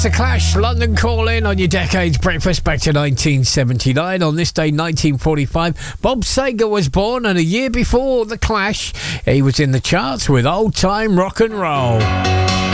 The Clash, London Calling on your Decades Breakfast back to 1979. On this day, 1945, Bob Seger was born, and a year before The Clash, he was in the charts with Old Time Rock and Roll.